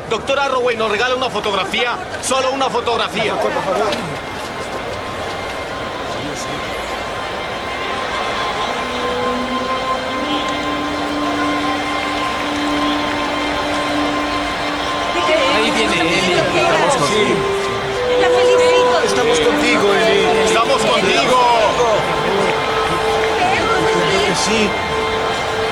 Doctor Arroway nos regala una fotografía. Solo una fotografía. Por favor. Ahí viene Ellie. Estamos contigo. La felicito. Estamos